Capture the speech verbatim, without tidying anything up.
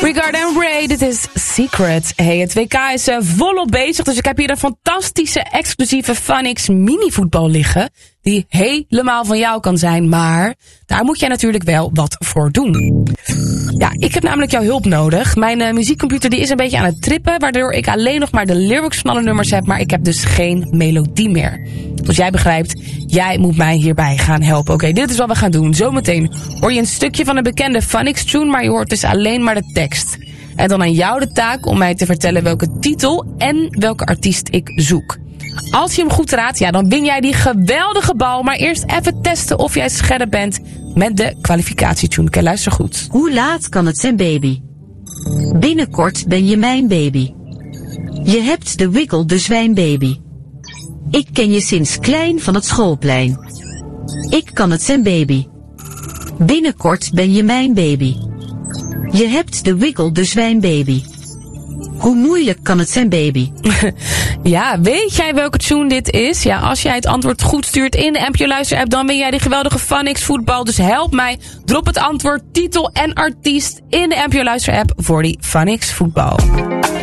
Rigard en Ray, dit is Secret. Hey, het W K is uh, volop bezig, dus ik heb hier een fantastische, exclusieve Funix mini-voetbal liggen, die helemaal van jou kan zijn, maar daar moet jij natuurlijk wel wat voor doen. Ja, ik heb namelijk jouw hulp nodig. Mijn uh, muziekcomputer die is een beetje aan het trippen, waardoor ik alleen nog maar de lyrics van alle nummers heb, maar ik heb dus geen melodie meer. Dus jij begrijpt, jij moet mij hierbij gaan helpen. Oké, okay, dit is wat we gaan doen. Zometeen hoor je een stukje van een bekende Funix-tune, maar je hoort dus alleen maar de tekst. En dan aan jou de taak om mij te vertellen welke titel en welke artiest ik zoek. Als je hem goed raadt, ja, dan win jij die geweldige bal. Maar eerst even testen of jij scherp bent met de kwalificatietune. Oké, luister goed. Hoe laat kan het zijn, baby? Binnenkort ben je mijn baby. Je hebt de wiggle, de zwijnbaby. Ik ken je sinds klein van het schoolplein. Ik kan het zijn, baby. Binnenkort ben je mijn baby. Je hebt de wiggle, de zwijnbaby. Hoe moeilijk kan het zijn, baby? Ja, weet jij welke tune dit is? Ja, als jij het antwoord goed stuurt in de M P O Luister app, dan win jij die geweldige Funix voetbal. Dus help mij, drop het antwoord, titel en artiest in de M P O Luister app voor die Funix voetbal.